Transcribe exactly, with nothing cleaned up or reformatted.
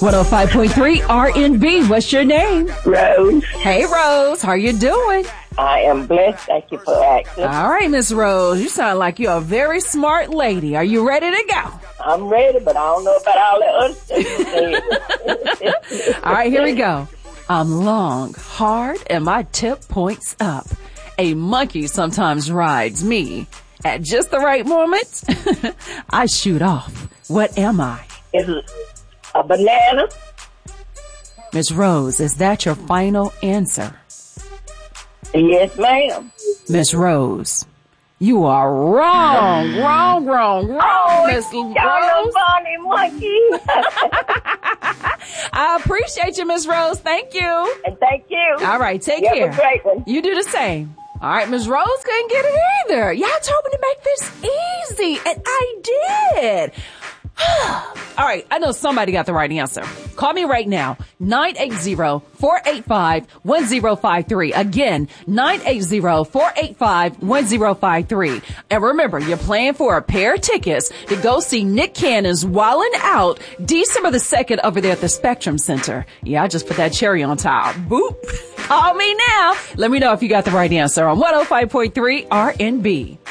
one oh five point three R and B. What's your name? Rose. Hey, Rose. How you doing? I am blessed. Thank you for asking. All right, Miss Rose. You sound like you're a very smart lady. Are you ready to go? I'm ready, but I don't know about all that other stuff. All right, here we go. I'm long, hard, and my tip points up. A monkey sometimes rides me. At just the right moment, I shoot off. What am I? Is it a banana? Miss Rose, is that your final answer? Yes, ma'am. Miss Rose, you are wrong, wrong, wrong, wrong, Oh, Miss y'all Rose. funny monkey. I appreciate you, Miss Rose. Thank you. And thank you. All right, take You care. have a great one. You do the same. All right, Miss Rose couldn't get it either. Y'all told me to make this easy, and I did. All right, I know somebody got the right answer. Call me right now, nine eight zero, four eight five, one zero five three. Again, nine eight zero, four eight five, one zero five three. And remember, you're playing for a pair of tickets to go see Nick Cannon's Wildin' Out December the second over there at the Spectrum Center. Yeah, I just put that cherry on top. Boop. Call me now. Let me know if you got the right answer on one oh five point three R and B.